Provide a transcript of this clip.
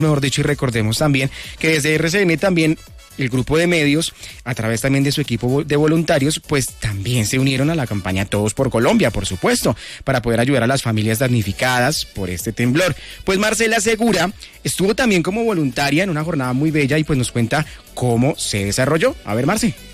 mejor dicho, y recordemos también que desde RCN también el grupo de medios, a través también de su equipo de voluntarios, pues también se unieron a la campaña Todos por Colombia, por supuesto, para poder ayudar a las familias damnificadas por este temblor. Pues Marcela Segura estuvo también como voluntaria en una jornada muy bella y pues nos cuenta cómo se desarrolló. A ver, Marce.